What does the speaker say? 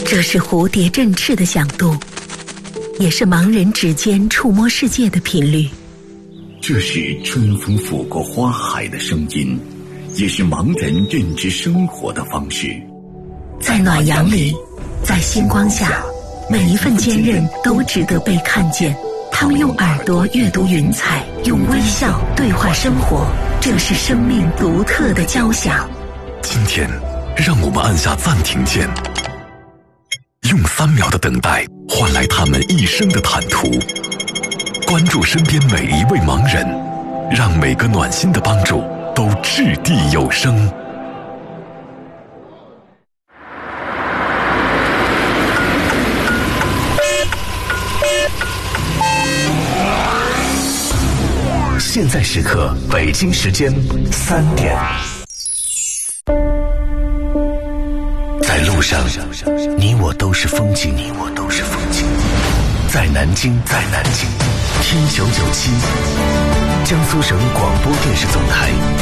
这是蝴蝶振翅的响度，也是盲人指尖触摸世界的频率。 这是春风拂过花海的声音，也是盲人认知生活的方式。 在暖阳里，在星光下，每一份坚韧都值得被看见。他们用耳朵阅读云彩，用微笑对话生活，这是生命独特的交响。 今天让我们按下暂停键，用3秒的等待换来他们一生的坦途。关注身边每一位盲人，让每个暖心的帮助都掷地有声。现在时刻，北京时间3点。在路上，你我都是风景，在南京，听997，江苏省广播电视总台。